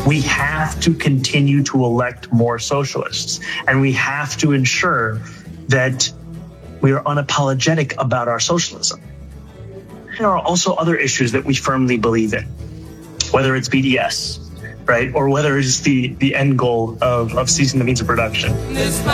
We have to continue to elect more socialists, and we have to ensure that we are unapologetic about our socialism. There are also other issues that we firmly believe in, whether it's BDS, right, or whether it's the end goal of ceasing the means of production.